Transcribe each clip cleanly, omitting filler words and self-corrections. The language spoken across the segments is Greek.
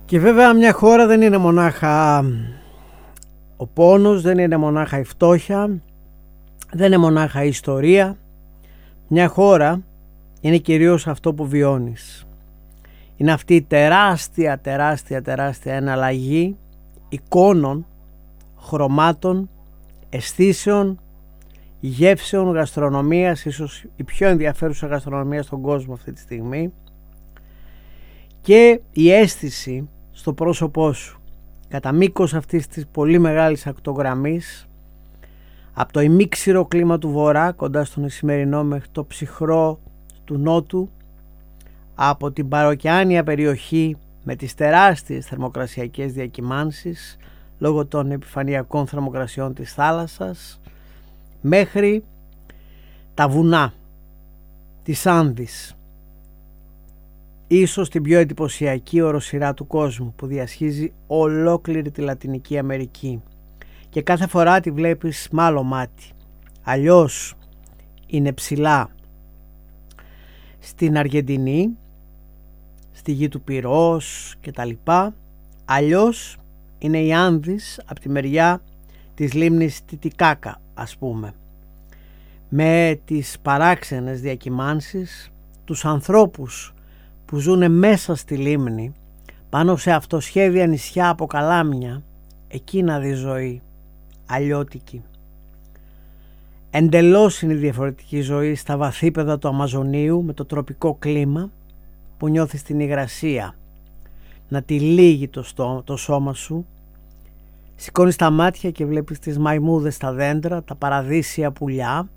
Και βέβαια μια χώρα δεν είναι μονάχα ο πόνος, δεν είναι μονάχα η φτώχεια, δεν είναι μονάχα η ιστορία. Μια χώρα είναι κυρίως αυτό που βιώνεις. Είναι αυτή η τεράστια εναλλαγή εικόνων, χρωμάτων, αισθήσεων, γεύσεων, γαστρονομίας, ίσως η πιο ενδιαφέρουσα γαστρονομία στον κόσμο αυτή τη στιγμή, και η αίσθηση στο πρόσωπό σου κατά μήκος αυτής της πολύ μεγάλης ακτογραμμής, από το ημίξηρο κλίμα του βορρά κοντά στον Ισημερινό μέχρι το ψυχρό του νότου, από την παροκεάνια περιοχή με τις τεράστιες θερμοκρασιακές διακυμάνσεις λόγω των επιφανειακών θερμοκρασιών της θάλασσας, μέχρι τα βουνά της Άνδης, ίσως την πιο εντυπωσιακή οροσειρά του κόσμου που διασχίζει ολόκληρη τη Λατινική Αμερική, και κάθε φορά τη βλέπεις με άλλο μάτι. Αλλιώς είναι ψηλά στην Αργεντινή, στη γη του Πυρός και τα λοιπά, αλλιώς είναι οι Άνδης από τη μεριά της λίμνης Τιτικάκα, ας πούμε, με τις παράξενες διακυμάνσεις, τους ανθρώπους που ζουν μέσα στη λίμνη πάνω σε αυτοσχέδια νησιά από καλάμια. Εκεί να δει ζωή αλλιώτικη. Εντελώς είναι διαφορετική ζωή στα βαθύπεδα του Αμαζονίου με το τροπικό κλίμα που νιώθεις την υγρασία να τυλίγει το σώμα σου. Σηκώνεις τα μάτια και βλέπεις τις μαϊμούδες στα δέντρα, τα παραδείσια πουλιά,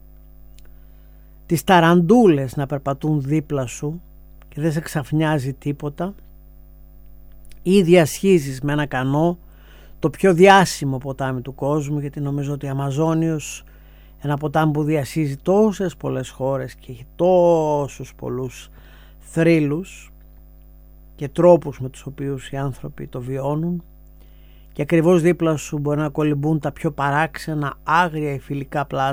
τις ταραντούλες να περπατούν δίπλα σου και δεν σε ξαφνιάζει τίποτα, ή διασχίζεις με ένα κανό το πιο διάσημο ποτάμι του κόσμου, γιατί νομίζω ότι η Αμαζόνιος, ένα ποτάμι που διασχίζει τόσες πολλές χώρες και έχει τόσους πολλούς θρύλους και τρόπους με τους οποίους οι άνθρωποι το βιώνουν, και ακριβώς δίπλα σου μπορεί να κολυμπούν τα πιο παράξενα άγρια ή φιλικά πλάσματα